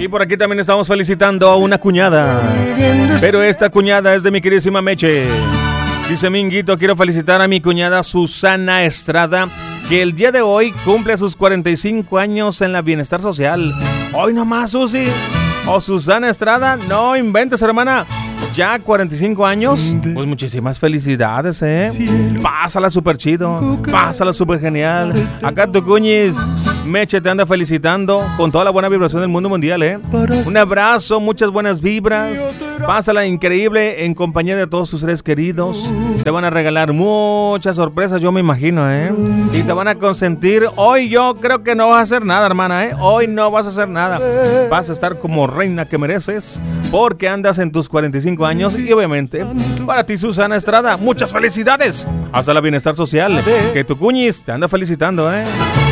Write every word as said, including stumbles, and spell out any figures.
Y por aquí también estamos felicitando a una cuñada. Pero esta cuñada es de mi queridísima Meche. Dice Minguito, quiero felicitar a mi cuñada Susana Estrada, que el día de hoy cumple sus cuarenta y cinco años en la Bienestar Social. Hoy nomás, Susi. O Susana Estrada, no inventes, hermana. Ya cuarenta y cinco años, pues muchísimas felicidades, ¿eh? Pásala súper chido, pásala súper genial. Acá tu cuñis, Meche te anda felicitando con toda la buena vibración del mundo mundial, ¿eh? Un abrazo, muchas buenas vibras. Pásala increíble en compañía de todos tus seres queridos. Te van a regalar muchas sorpresas, yo me imagino, ¿eh? Y te van a consentir. Hoy yo creo que no vas a hacer nada, hermana, ¿eh? Hoy no vas a hacer nada. Vas a estar como reina que mereces, porque andas en tus cuarenta y cinco años. Y obviamente, para ti, Susana Estrada, muchas felicidades. Hasta la Bienestar Social, que tu cuñis te anda felicitando, ¿eh?